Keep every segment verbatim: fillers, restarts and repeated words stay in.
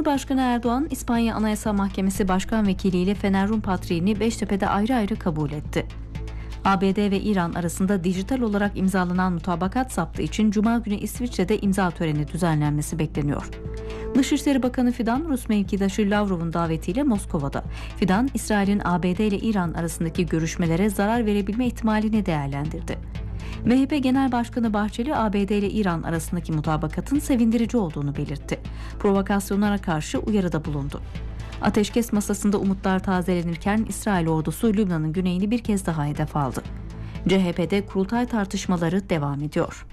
Cumhurbaşkanı Erdoğan, İspanya Anayasa Mahkemesi Başkan Vekili ile Fener Rum Patriğini Beştepe'de ayrı ayrı kabul etti. A B D ve İran arasında dijital olarak imzalanan mutabakat zaptı için Cuma günü İsviçre'de imza töreni düzenlenmesi bekleniyor. Dışişleri Bakanı Fidan, Rus mevkidaşı Lavrov'un davetiyle Moskova'da. Fidan, İsrail'in A B D ile İran arasındaki görüşmelere zarar verebilme ihtimalini değerlendirdi. M H P Genel Başkanı Bahçeli, A B D ile İran arasındaki mutabakatın sevindirici olduğunu belirtti. Provokasyonlara karşı uyarıda bulundu. Ateşkes masasında umutlar tazelenirken İsrail ordusu Lübnan'ın güneyini bir kez daha hedef aldı. C H P'de kurultay tartışmaları devam ediyor.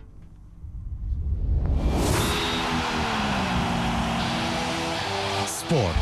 Spor.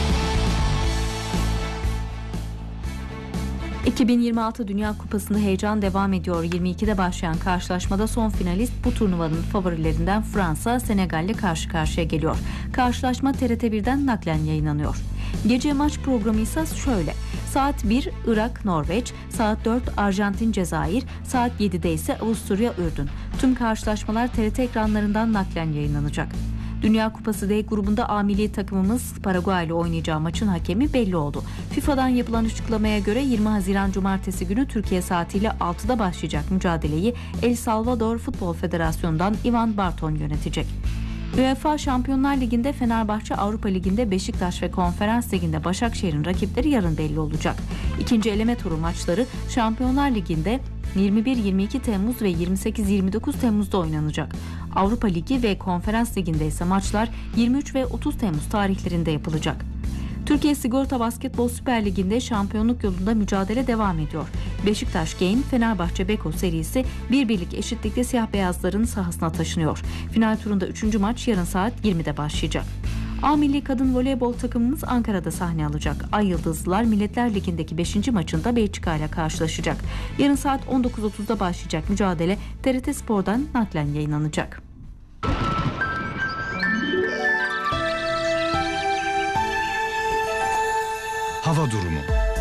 iki bin yirmi altı Dünya Kupası'nda heyecan devam ediyor. yirmi ikide başlayan karşılaşmada son finalist bu turnuvanın favorilerinden Fransa, Senegal'le karşı karşıya geliyor. Karşılaşma T R T birden naklen yayınlanıyor. Gece maç programı ise şöyle: saat bir Irak, Norveç, saat dört Arjantin, Cezayir, saat yedide ise Avusturya, Ürdün. Tüm karşılaşmalar T R T ekranlarından naklen yayınlanacak. Dünya Kupası D grubunda A milli takımımız Paraguay ile oynayacağı maçın hakemi belli oldu. FIFA'dan yapılan açıklamaya göre yirmi Haziran Cumartesi günü Türkiye saatiyle altıda başlayacak mücadeleyi El Salvador Futbol Federasyonu'ndan Ivan Barton yönetecek. UEFA Şampiyonlar Ligi'nde Fenerbahçe, Avrupa Ligi'nde Beşiktaş ve Konferans Ligi'nde Başakşehir'in rakipleri yarın belli olacak. İkinci eleme turu maçları Şampiyonlar Ligi'nde yirmi bir yirmi iki Temmuz ve yirmi sekiz yirmi dokuz Temmuz'da oynanacak. Avrupa Ligi ve Konferans Ligi'nde ise maçlar yirmi üç ve otuz Temmuz tarihlerinde yapılacak. Türkiye Sigorta Basketbol Süper Ligi'nde şampiyonluk yolunda mücadele devam ediyor. Beşiktaş Gain, Fenerbahçe Beko serisi bir birlik eşitlikte siyah beyazların sahasına taşınıyor. Final turunda üçüncü maç yarın saat yirmide başlayacak. A milli kadın voleybol takımımız Ankara'da sahne alacak. Ay Yıldızlılar Milletler Ligi'ndeki beşinci maçında Belçika ile karşılaşacak. Yarın saat on dokuz otuzda başlayacak mücadele T R T Spor'dan naklen yayınlanacak. Hava durumu.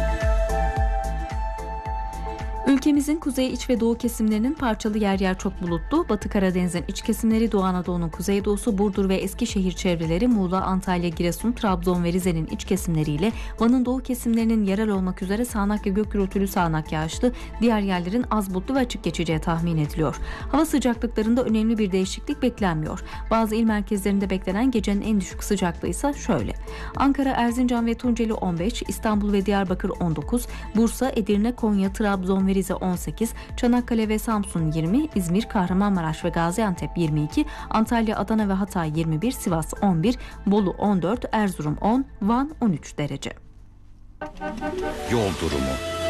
Ülkemizin kuzey, iç ve doğu kesimlerinin parçalı yer yer çok bulutlu, Batı Karadeniz'in iç kesimleri, Doğu Anadolu'nun kuzeydoğusu, Burdur ve Eskişehir çevreleri, Muğla, Antalya, Giresun, Trabzon ve Rize'nin iç kesimleriyle Van'ın doğu kesimlerinin yerel olmak üzere sağanak ve gök gürültülü sağanak yağışlı, diğer yerlerin az bulutlu ve açık geçeceği tahmin ediliyor. Hava sıcaklıklarında önemli bir değişiklik beklenmiyor. Bazı il merkezlerinde beklenen gecenin en düşük sıcaklığı ise şöyle: Ankara, Erzincan ve Tunceli on beş, İstanbul ve Diyarbakır on dokuz, Bursa, Edirne, Konya, Trabzon ve Rize on sekiz, Çanakkale ve Samsun yirmi, İzmir, Kahramanmaraş ve Gaziantep yirmi iki, Antalya, Adana ve Hatay yirmi bir, Sivas on bir, Bolu on dört, Erzurum on, Van on üç derece. Yol durumu.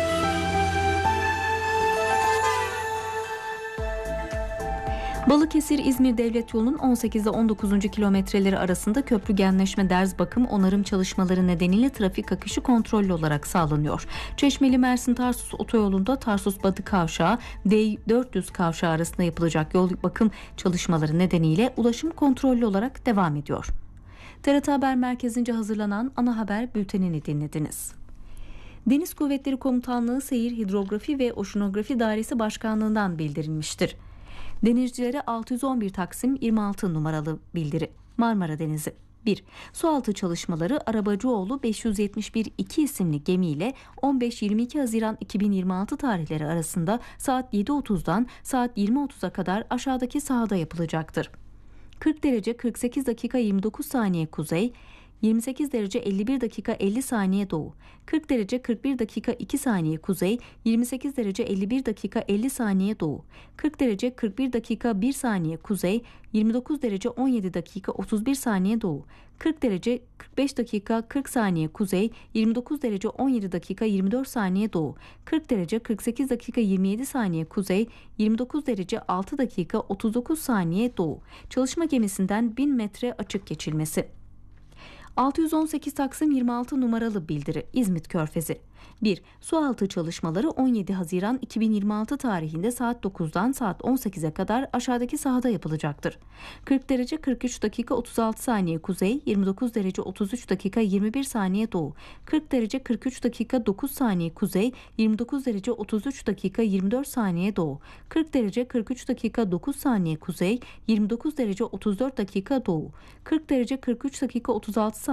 Balıkesir-İzmir Devlet Yolu'nun on sekiz ile on dokuzuncu kilometreleri arasında köprü genleşme, derz bakım, onarım çalışmaları nedeniyle trafik akışı kontrollü olarak sağlanıyor. Çeşmeli Mersin Tarsus otoyolunda Tarsus Batı Kavşağı D dört yüz kavşağı arasında yapılacak yol bakım çalışmaları nedeniyle ulaşım kontrollü olarak devam ediyor. T R T Haber Merkezi'nce hazırlanan ana haber bültenini dinlediniz. Deniz Kuvvetleri Komutanlığı Seyir Hidrografi ve Oşinografi Dairesi Başkanlığı'ndan bildirilmiştir. Denizcilere altı yüz on bir Taksim yirmi altı numaralı bildiri. Marmara Denizi. bir. Sualtı çalışmaları Arabacıoğlu beş yüz yetmiş bir iki isimli gemiyle on beş yirmi iki Haziran iki bin yirmi altı tarihleri arasında saat yedi otuzdan saat yirmi otuza kadar aşağıdaki sahada yapılacaktır. kırk derece kırk sekiz dakika yirmi dokuz saniye kuzey, yirmi sekiz derece elli bir dakika elli saniye doğu, kırk derece kırk bir dakika iki saniye kuzey, yirmi sekiz derece elli bir dakika elli saniye doğu, kırk derece kırk bir dakika bir saniye kuzey, yirmi dokuz derece on yedi dakika otuz bir saniye doğu, kırk derece kırk beş dakika kırk saniye kuzey, yirmi dokuz derece on yedi dakika yirmi dört saniye doğu, kırk derece kırk sekiz dakika yirmi yedi saniye kuzey, yirmi dokuz derece altı dakika otuz dokuz saniye doğu. Çalışma gemisinden bin metre açık geçilmesi. altı yüz on sekiz Taksim yirmi altı numaralı bildiri. İzmit Körfezi. bir. Sualtı çalışmaları on yedi Haziran iki bin yirmi altı tarihinde saat dokuzdan saat on sekize kadar aşağıdaki sahada yapılacaktır. kırk derece kırk üç dakika otuz altı saniye kuzey, yirmi dokuz derece otuz üç dakika yirmi bir saniye doğu, kırk derece kırk üç dakika dokuz saniye kuzey, yirmi dokuz derece otuz üç dakika yirmi dört saniye doğu, kırk derece kırk üç dakika dokuz saniye kuzey, yirmi dokuz derece otuz dört dakika doğu, kırk derece kırk üç dakika otuz altı